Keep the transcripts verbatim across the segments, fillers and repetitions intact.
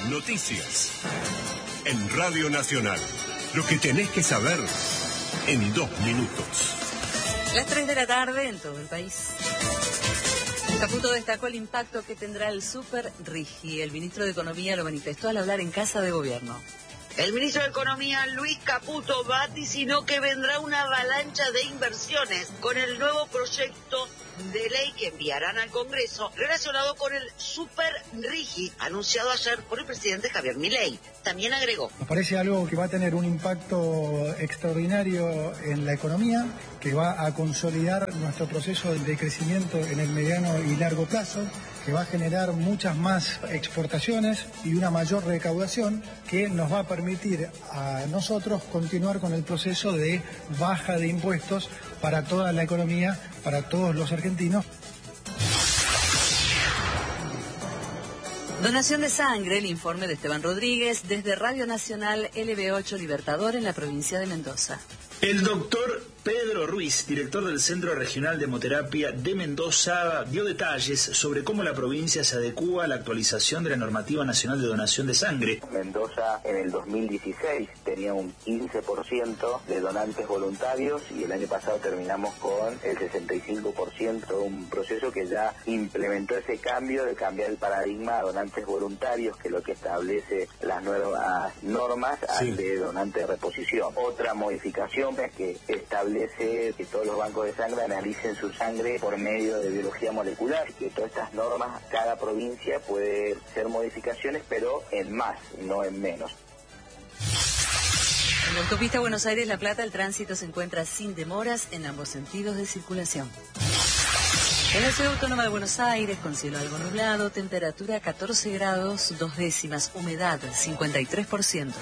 Noticias. En Radio Nacional. Lo que tenés que saber en dos minutos. Las tres de la tarde en todo el país. Caputo destacó el impacto que tendrá el Super Rigi. El ministro de Economía lo manifestó al hablar en Casa de Gobierno. El ministro de Economía, Luis Caputo, vaticinó que vendrá una avalancha de inversiones con el nuevo proyecto de ley que enviarán al Congreso relacionado con el Super Rigi, anunciado ayer por el presidente Javier Milei. También agregó: Nos parece algo que va a tener un impacto extraordinario en la economía, que va a consolidar nuestro proceso de crecimiento en el mediano y largo plazo, que va a generar muchas más exportaciones y una mayor recaudación que nos va a permitir a nosotros continuar con el proceso de baja de impuestos para toda la economía, para todos los argentinos. Donación de sangre, el informe de Esteban Rodríguez desde Radio Nacional L B ocho Libertador en la provincia de Mendoza. El doctor Pedro Ruiz, director del Centro Regional de Hemoterapia de Mendoza, dio detalles sobre cómo la provincia se adecúa a la actualización de la normativa nacional de donación de sangre. Mendoza en el dos mil dieciséis tenía un quince por ciento de donantes voluntarios y el año pasado terminamos con el sesenta y cinco por ciento, un proceso que ya implementó ese cambio de cambiar el paradigma a donantes voluntarios, que es lo que establece las nuevas normas sí. al de donante de reposición. Otra modificación es que establece que todos los bancos de sangre analicen su sangre por medio de biología molecular, que todas estas normas, cada provincia puede hacer modificaciones, pero en más, no en menos. En la autopista Buenos Aires-La Plata, el tránsito se encuentra sin demoras en ambos sentidos de circulación. En la Ciudad Autónoma de Buenos Aires, con cielo algo nublado, temperatura catorce grados, dos décimas, humedad cincuenta y tres por ciento.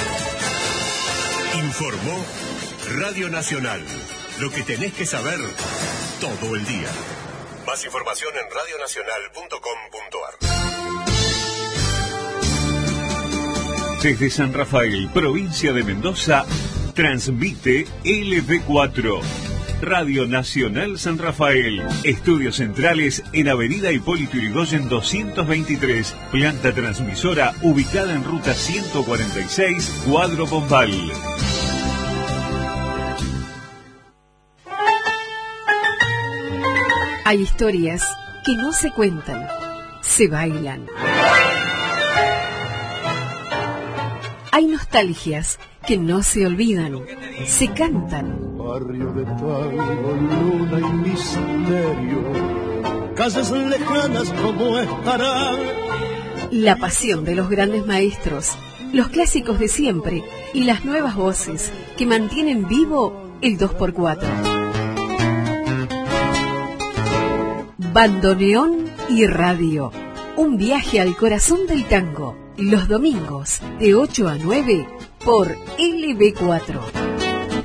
Informó Radio Nacional. Lo que tenés que saber todo el día. Más información en radio nacional punto com punto a r. Desde San Rafael, provincia de Mendoza, transmite L B cuatro. Radio Nacional San Rafael. Estudios centrales en Avenida Hipólito Yrigoyen doscientos veintitrés. Planta transmisora ubicada en ruta ciento cuarenta y seis, Cuadro Bombal. Hay historias que no se cuentan, se bailan. Hay nostalgias que no se olvidan, se cantan. Barrio de tango, luna y misterio, casas lejanas como estarán. La pasión de los grandes maestros, los clásicos de siempre y las nuevas voces que mantienen vivo el dos por cuatro. Bandoneón y radio. Un viaje al corazón del tango. Los domingos de ocho a nueve por L B cuatro.